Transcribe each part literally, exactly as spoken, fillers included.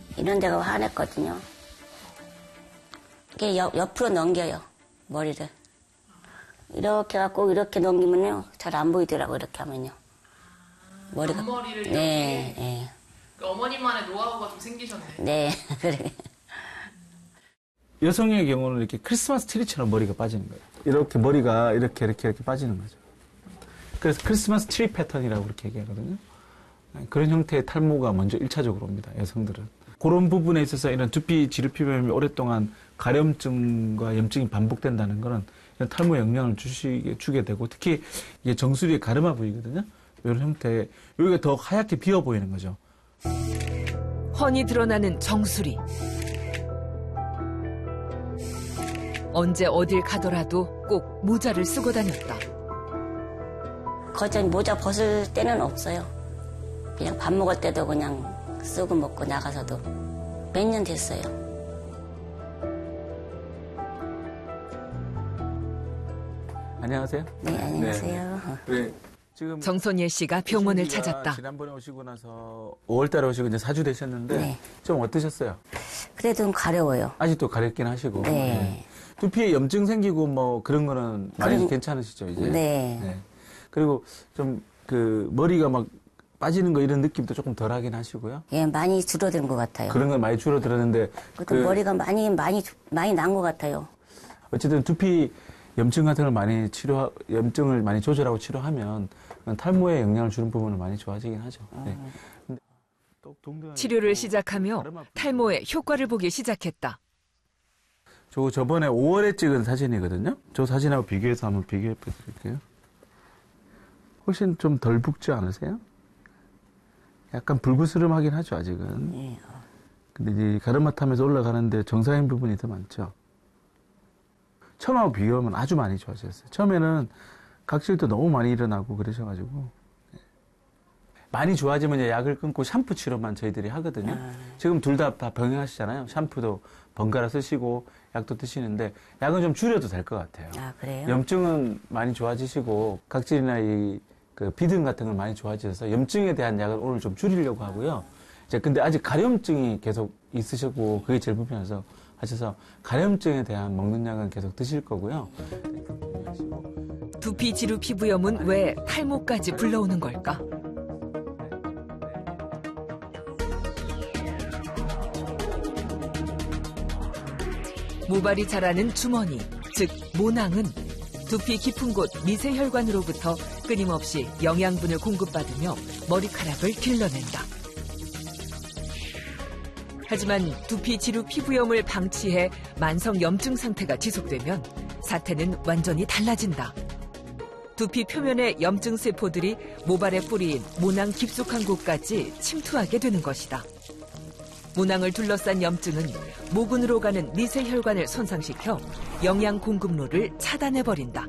이런 데가 화냈거든요. 이렇게 옆, 옆으로 넘겨요, 머리를. 이렇게 갖고 이렇게 넘기면요, 잘 안 보이더라고요, 이렇게 하면요. 머리가. 앞머리를 이렇게? 네, 네. 그 어머님만의 노하우가 좀 생기셨네. 네, 그래. 여성의 경우는 이렇게 크리스마스 트리처럼 머리가 빠지는 거예요. 이렇게 머리가 이렇게 이렇게 이렇게 빠지는 거죠. 그래서 크리스마스 트리 패턴이라고 그렇게 얘기하거든요. 그런 형태의 탈모가 먼저 일차적으로 옵니다, 여성들은. 그런 부분에 있어서 이런 두피 지루 피부염이 오랫동안 가려움증과 염증이 반복된다는 거는 이런 탈모에 영향을 주시게, 주게 되고, 특히 이게 정수리의 가르마 부위거든요. 이런 형태의, 여기가 더 하얗게 비어 보이는 거죠. 훤히 드러나는 정수리. 언제 어딜 가더라도 꼭 모자를 쓰고 다녔다. 거의 모자 벗을 때는 없어요. 그냥 밥 먹을 때도 그냥 쓰고 먹고 나가서도 몇 년 됐어요. 안녕하세요. 네, 안녕하세요. 네. 네. 지금 정선예 씨가 병원을 찾았다. 지난번에 오시고 나서 오월달에 오시고 이제 사 주 되셨는데 네. 좀 어떠셨어요? 그래도 좀 가려워요. 아직도 가렵긴 하시고. 네. 네. 두피에 염증 생기고 뭐 그런 거는 많이 그럼, 괜찮으시죠 이제? 네. 네. 그리고 좀 그 머리가 막 빠지는 거 이런 느낌도 조금 덜하긴 하시고요. 예, 많이 줄어든 것 같아요. 그런 건 많이 줄어들었는데. 그 머리가 많이 많이 많이 난 것 같아요. 어쨌든 두피 염증 같은 걸 많이 치료, 염증을 많이 조절하고 치료하면 탈모에 영향을 주는 부분은 많이 좋아지긴 하죠. 네. 근데 또 치료를 시작하며 탈모에 효과를 보기 시작했다. 저 저번에 오월에 찍은 사진이거든요. 저 사진하고 비교해서 한번 비교해 드릴게요. 훨씬 좀 덜 붓지 않으세요? 약간 불그스름하긴 하죠, 아직은. 예. 근데 이제 가르마 타면서 올라가는데 정상인 부분이 더 많죠. 처음하고 비교하면 아주 많이 좋아졌어요. 처음에는 각질도 너무 많이 일어나고 그러셔가지고. 많이 좋아지면 이제 약을 끊고 샴푸 치료만 저희들이 하거든요. 아. 지금 둘 다 다 병행하시잖아요. 샴푸도 번갈아 쓰시고 약도 드시는데 약은 좀 줄여도 될 것 같아요. 아, 그래요? 염증은 많이 좋아지시고 각질이나 이 그 비듬 같은 건 많이 좋아지셔서 염증에 대한 약을 오늘 좀 줄이려고 하고요. 이제 근데 아직 가려움증이 계속 있으셨고 그게 제일 불편해서 하셔서 가려움증에 대한 먹는 약은 계속 드실 거고요. 두피 지루 피부염은 왜 탈모까지 불러오는 걸까? 모발이 자라는 주머니, 즉 모낭은 두피 깊은 곳 미세혈관으로부터 끊임없이 영양분을 공급받으며 머리카락을 길러낸다. 하지만 두피 지루 피부염을 방치해 만성 염증 상태가 지속되면 사태는 완전히 달라진다. 두피 표면의 염증 세포들이 모발의 뿌리인 모낭 깊숙한 곳까지 침투하게 되는 것이다. 모낭을 둘러싼 염증은 모근으로 가는 미세혈관을 손상시켜 영양 공급로를 차단해버린다.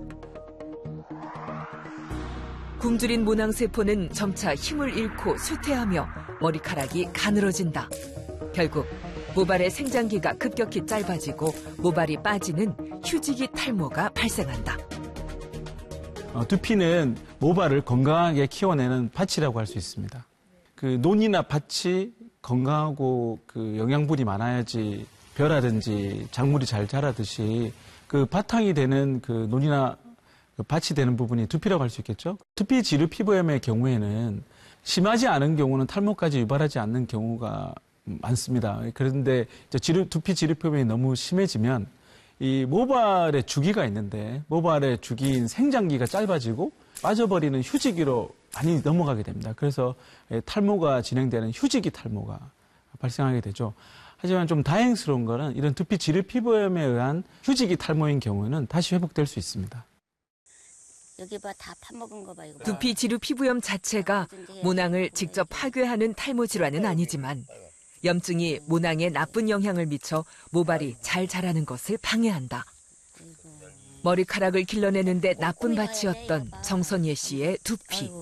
굶주린 모낭세포는 점차 힘을 잃고 쇠퇴하며 머리카락이 가늘어진다. 결국 모발의 생장기가 급격히 짧아지고 모발이 빠지는 휴지기 탈모가 발생한다. 어, 두피는 모발을 건강하게 키워내는 밭이라고 할 수 있습니다. 그 논이나 밭이 건강하고 그 영양분이 많아야지 벼라든지 작물이 잘 자라듯이 그 바탕이 되는 그 논이나 그 밭이 되는 부분이 두피라고 할 수 있겠죠. 두피 지루 피부염의 경우에는 심하지 않은 경우는 탈모까지 유발하지 않는 경우가 많습니다. 그런데 이제 지루, 두피 지루 피부염이 너무 심해지면 이 모발의 주기가 있는데 모발의 주기인 생장기가 짧아지고 빠져버리는 휴지기로 많이 넘어가게 됩니다. 그래서 탈모가 진행되는 휴지기 탈모가 발생하게 되죠. 하지만 좀 다행스러운 거는 이런 두피 지루 피부염에 의한 휴지기 탈모인 경우는 다시 회복될 수 있습니다. 여기 봐, 다 파먹은 거 봐, 이거 봐. 두피 지루 피부염 자체가 모낭을 직접 파괴하는 탈모 질환은 아니지만 염증이 모낭에 나쁜 영향을 미쳐 모발이 잘 자라는 것을 방해한다. 머리카락을 길러내는데 나쁜 밭이었던 정선예 씨의 두피.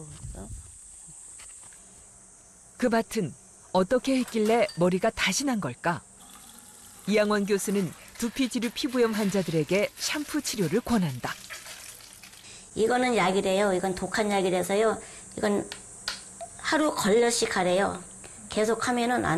그 밭은 어떻게 했길래 머리가 다시 난 걸까? 이양원 교수는 두피 지루 피부염 환자들에게 샴푸 치료를 권한다. 이거는 약이래요. 이건 독한 약이라서요. 이건 하루 걸러씩 하래요. 계속 하면은 안